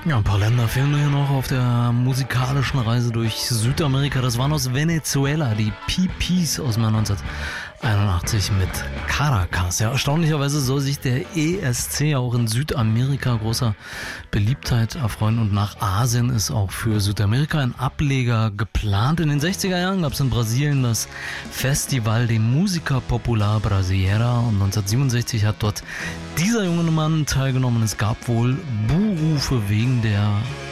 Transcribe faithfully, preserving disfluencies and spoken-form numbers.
Ja, ein paar Länder fehlen mir hier noch auf der musikalischen Reise durch Südamerika. Das waren aus Venezuela, die P Ps aus dem Jahr neunzehnhunderteinundachtzig mit Caracas. Ja, erstaunlicherweise soll sich der E S C auch in Südamerika großer Beliebtheit erfreuen und nach Asien ist auch für Südamerika ein Ableger geplant. In den sechziger Jahren gab es in Brasilien das Festival de Música Popular Brasileira und neunzehnhundertsiebenundsechzig hat dort dieser junge Mann teilgenommen. Es gab wohl Buhrufe wegen der